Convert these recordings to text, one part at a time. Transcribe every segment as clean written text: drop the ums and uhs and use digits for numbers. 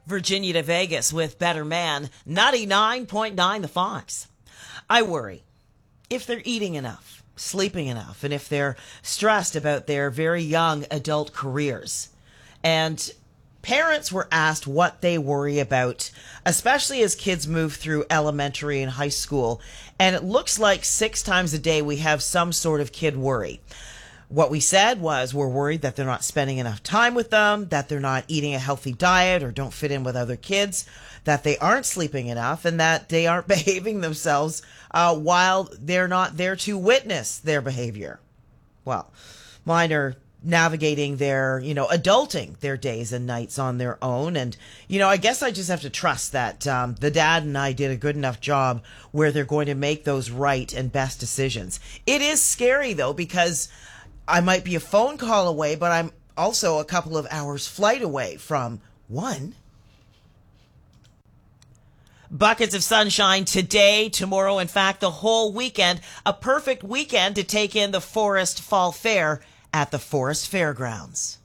Virginia to Vegas with Better Man, 99.9 The Fox. I worry if they're eating enough, sleeping enough, and if they're stressed about their very young adult careers. And parents were asked what they worry about, especially as kids move through elementary and high school. And it looks like 6 times a day we have some sort of kid worry. What we said was we're worried that they're not spending enough time with them, that they're not eating a healthy diet or don't fit in with other kids, that they aren't sleeping enough, and that they aren't behaving themselves while they're not there to witness their behavior. Well, mine are navigating their, adulting their days and nights on their own. And, I guess I just have to trust that the dad and I did a good enough job where they're going to make those right and best decisions. It is scary, though, because I might be a phone call away, but I'm also a couple of hours flight away from one. Buckets of sunshine today, tomorrow, in fact, the whole weekend. A perfect weekend to take in the Forest Fall Fair at the Forest Fairgrounds.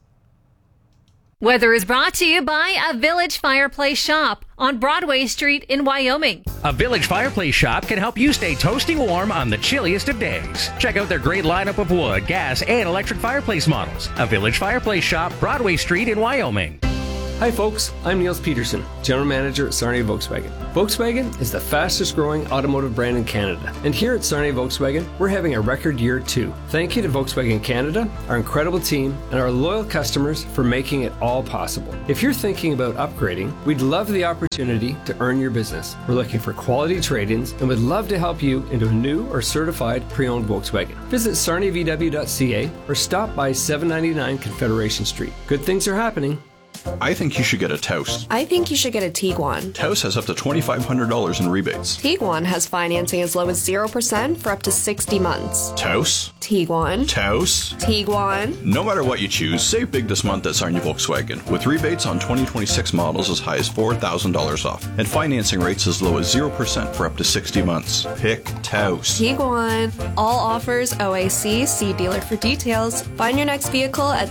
Weather is brought to you by a Village Fireplace Shop on Broadway Street in Wyoming. A Village Fireplace Shop can help you stay toasty warm on the chilliest of days. Check out their great lineup of wood, gas, and electric fireplace models. A Village Fireplace Shop, Broadway Street in Wyoming. Hi folks, I'm Niels Peterson, General Manager at Sarnia Volkswagen. Volkswagen is the fastest growing automotive brand in Canada. And here at Sarnia Volkswagen, we're having a record year too. Thank you to Volkswagen Canada, our incredible team, and our loyal customers for making it all possible. If you're thinking about upgrading, we'd love the opportunity to earn your business. We're looking for quality trade-ins and would love to help you into a new or certified pre-owned Volkswagen. Visit sarniavw.ca or stop by 799 Confederation Street. Good things are happening. I think you should get a Taos. I think you should get a Tiguan. Taos has up to $2,500 in rebates. Tiguan has financing as low as 0% for up to 60 months. Taos? Tiguan. Taos? Tiguan. No matter what you choose, save big this month at Sarnia Volkswagen, with rebates on 2026 models as high as $4,000 off, and financing rates as low as 0% for up to 60 months. Pick Taos. Tiguan. All offers OAC. See dealer for details. Find your next vehicle at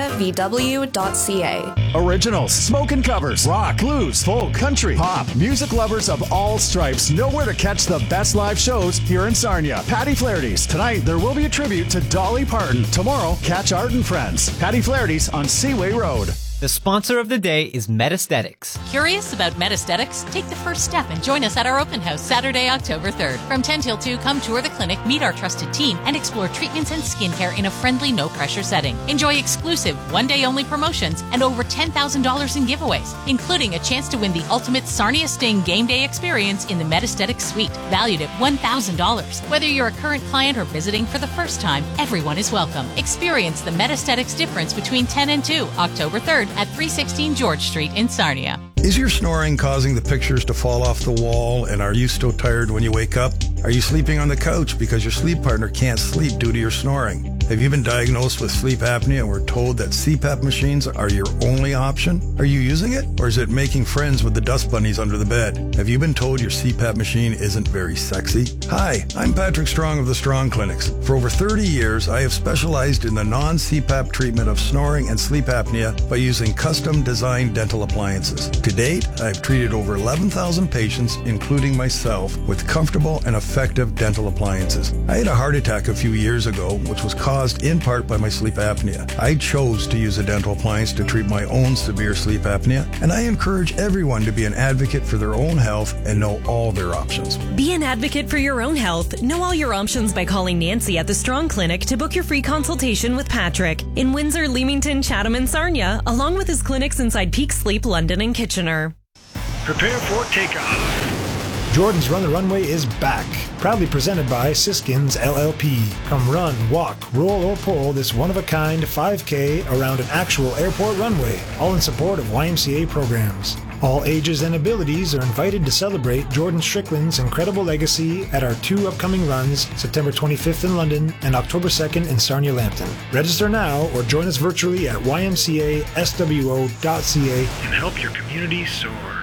sarniavw.ca. Originals, smoking covers, rock, blues, folk, country, pop. Music lovers of all stripes know where to catch the best live shows here in Sarnia. Patty Flaherty's. Tonight, there will be a tribute to Dolly Parton. Tomorrow, catch Art and Friends. Patty Flaherty's on Seaway Road. The sponsor of the day is Metasthetics. Curious about Metasthetics? Take the first step and join us at our open house Saturday, October 3rd. From 10 till 2, come tour the clinic, meet our trusted team, and explore treatments and skincare in a friendly, no-pressure setting. Enjoy exclusive, one-day-only promotions and over $10,000 in giveaways, including a chance to win the ultimate Sarnia Sting game day experience in the Metasthetics Suite, valued at $1,000. Whether you're a current client or visiting for the first time, everyone is welcome. Experience the Metasthetics difference between 10 and 2, October 3rd, at 316 George Street in Sarnia. Is your snoring causing the pictures to fall off the wall, and are you still tired when you wake up? Are you sleeping on the couch because your sleep partner can't sleep due to your snoring? Have you been diagnosed with sleep apnea and were told that CPAP machines are your only option? Are you using it, or is it making friends with the dust bunnies under the bed? Have you been told your CPAP machine isn't very sexy? Hi, I'm Patrick Strong of the Strong Clinics. For over 30 years, I have specialized in the non-CPAP treatment of snoring and sleep apnea by using custom-designed dental appliances. To date, I've treated over 11,000 patients, including myself, with comfortable and effective dental appliances. I had a heart attack a few years ago, which was caused in part by my sleep apnea. I chose to use a dental appliance to treat my own severe sleep apnea, and I encourage everyone to be an advocate for their own health and know all their options. Be an advocate for your own health. Know all your options by calling Nancy at the Strong Clinic to book your free consultation with Patrick in Windsor, Leamington, Chatham, and Sarnia, along with his clinics inside Peak Sleep, London, and Kitchener. Prepare for takeoff. Jordan's Run the Runway is back. Proudly presented by Siskins LLP. Come run, walk, roll, or pull this one-of-a-kind 5K around an actual airport runway, all in support of YMCA programs. All ages and abilities are invited to celebrate Jordan Strickland's incredible legacy at our 2 upcoming runs, September 25th in London and October 2nd in Sarnia-Lambton. Register now or join us virtually at ymcaswo.ca and help your community soar.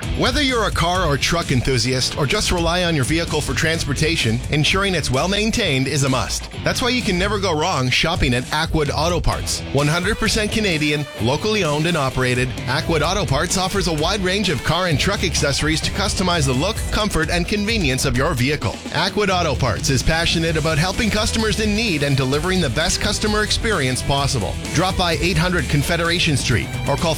Whether you're a car or truck enthusiast or just rely on your vehicle for transportation, ensuring it's well maintained is a must. That's why you can never go wrong shopping at Ackwood Auto Parts. 100% Canadian, locally owned and operated, Ackwood Auto Parts offers a wide range of car and truck accessories to customize the look, comfort, and convenience of your vehicle. Ackwood Auto Parts is passionate about helping customers in need and delivering the best customer experience possible. Drop by 800 Confederation Street or call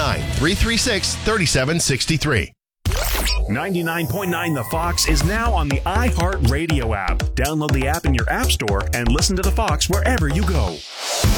519-336-3763. 99.9 The Fox is now on the iHeartRadio app. Download the app in your app store and listen to The Fox wherever you go.